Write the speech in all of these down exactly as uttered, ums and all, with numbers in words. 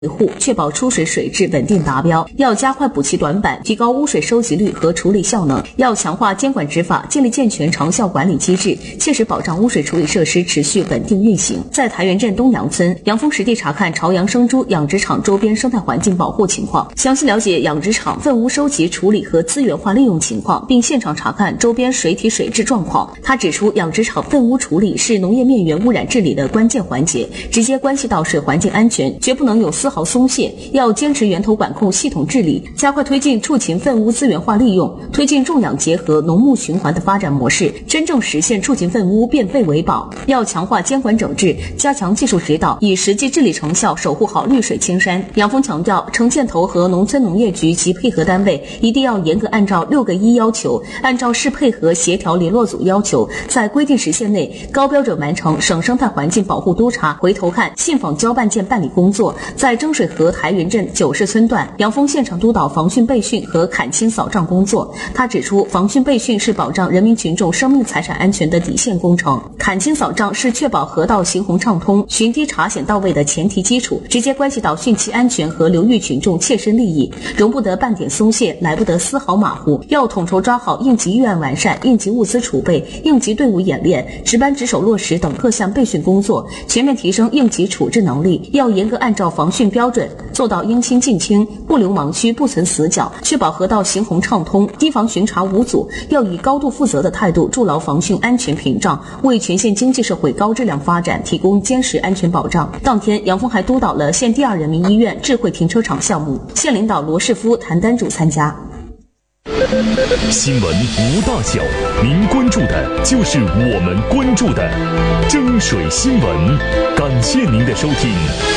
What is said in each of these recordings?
维护，确保出水水质稳定达标。要加快补齐短板，提高污水收集率和处理效能。要强化监管执法，建立健全长效管理机制，切实保障污水处理设施持续稳定运行。在台原镇东阳村，杨峰实地查看朝阳生猪养殖场周边生态环境保护情况，详细了解养殖场粪污收集处理和资源化利用情况，并现场查看周边水体水质状况。他指出，养殖场粪污处理是农业面源污染治理的关键环节，直接关系到水环境安全，绝不能有丝毫松懈。要坚持源头管控系统治理，加快推进畜禽粪污资源化利用，推进种养结合、农牧循环的发展模式，真正实现畜禽粪污变废为宝。要强化监管整治，加强技术指导，以实际治理成效守护好绿水青山。杨峰强调，城建投和农村农业局及配合单位一定要严格按照六个一要求，按照市配合协调联络组要求，在规定时限内高标准完成省生态环境保护督查、回头看、信访交办件办理工作。在征水河台原镇九市村段，杨峰现场督导防汛备训和砍青扫障工作。他指出，防汛备训是保障人民群众生命财产安全的底线工程，砍青扫障是确保河道行洪畅通、巡堤查险到位的前提基础，直接关系到汛期安全和流域群众切身利益，容不得半点松懈，来不得丝毫马虎。要统筹抓好应急预案完善、应急物资储备、应急队伍演练、值班值守落实等各项备训工作，全面提升应急处置能力。要严格按照防汛标准，做到应清尽清，不留盲区，不存死角，确保河道行洪畅通，堤防巡查无阻。要以高度负责的态度筑牢防汛安全屏障，为全县经济社会高质量发展提供坚实安全保障。当天，杨峰还督导了县第二人民医院智慧停车场项目，县领导罗世夫、谭丹主参加。 新闻无大小，您关注的就是我们关注的争水新闻。感谢您的收听。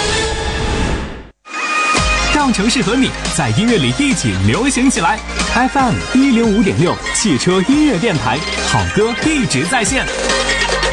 让城市和你在音乐里一起流行起来。F M 一零五点六汽车音乐电台，好歌一直在线。